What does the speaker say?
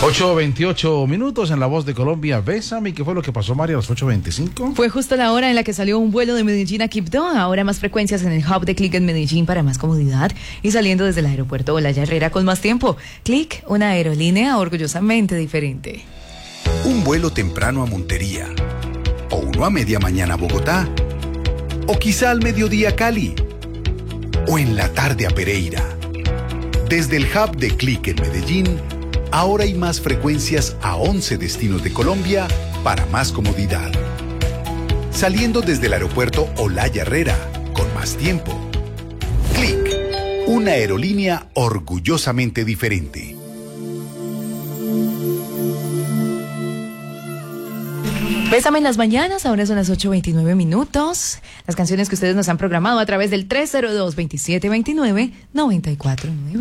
8:28 en La Voz de Colombia. Bésame. ¿Qué fue lo que pasó, María, a las 8:25? Fue justo la hora en la que salió un vuelo de Medellín a Quibdó. Ahora más frecuencias en el hub de Click en Medellín para más comodidad y saliendo desde el aeropuerto Olaya Herrera con más tiempo. Click, una aerolínea orgullosamente diferente. Un vuelo temprano a Montería, o uno a media mañana a Bogotá, o quizá al mediodía a Cali, o en la tarde a Pereira. Desde el hub de Click en Medellín, ahora hay más frecuencias a 11 destinos de Colombia para más comodidad. Saliendo desde el aeropuerto Olaya Herrera, con más tiempo. Click, una aerolínea orgullosamente diferente. Bésame en las mañanas, ahora son las 8:29. Las canciones que ustedes nos han programado a través del 302-2729-949.